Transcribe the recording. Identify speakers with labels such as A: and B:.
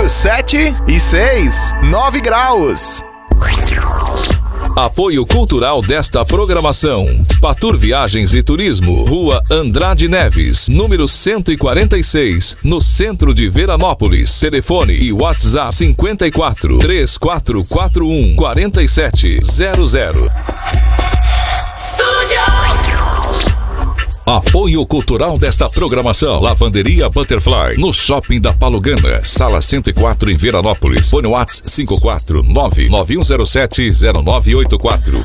A: por 7 e 6, 9 graus.
B: Apoio cultural desta programação: Spatur Viagens e Turismo, Rua Andrade Neves, número 146, no centro de Veranópolis. Telefone e WhatsApp 54 3441 4700. Apoio cultural desta programação: Lavanderia Butterfly, no Shopping da Palugana, sala 104 em Veranópolis. Fone WhatsApp 549-9107-0984.